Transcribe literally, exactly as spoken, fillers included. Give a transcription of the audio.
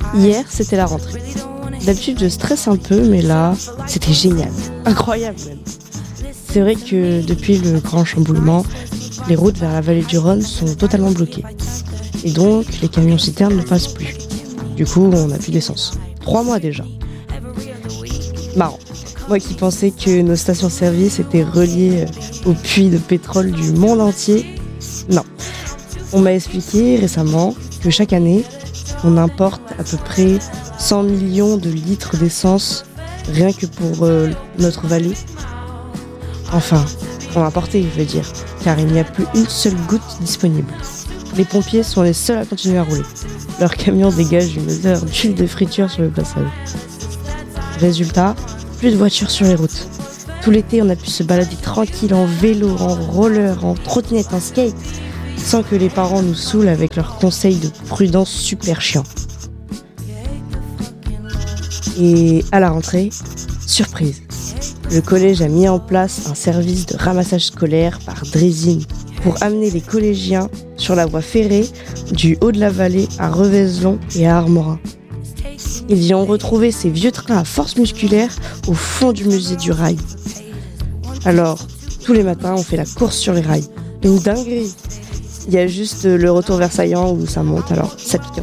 Hier, c'était la rentrée. D'habitude, je stresse un peu, mais là, c'était génial. Incroyable même. C'est vrai que depuis le grand chamboulement, les routes vers la vallée du Rhône sont totalement bloquées. Et donc, les camions citernes ne passent plus. Du coup, on n'a plus d'essence. Trois mois déjà. Marrant. Moi qui pensais que nos stations-service étaient reliées aux puits de pétrole du monde entier, non. On m'a expliqué récemment que chaque année, on importe à peu près cent millions de litres d'essence rien que pour euh, notre vallée. Enfin, pour importer, je veux dire, car il n'y a plus une seule goutte disponible. Les pompiers sont les seuls à continuer à rouler. Leurs camions dégagent une odeur d'huile de friture sur le passage. Résultat, plus de voitures sur les routes. Tout l'été, on a pu se balader tranquille en vélo, en roller, en trottinette, en skate, sans que les parents nous saoulent avec leurs conseils de prudence super chiants. Et à la rentrée, surprise, le collège a mis en place un service de ramassage scolaire par draisine pour amener les collégiens sur la voie ferrée du haut de la vallée à Revézelon et à Armorin. Ils y ont retrouvé ces vieux trains à force musculaire au fond du musée du rail. Alors, tous les matins, on fait la course sur les rails. Une dinguerie. Il y a juste le retour vers Saillant où ça monte, alors ça pique.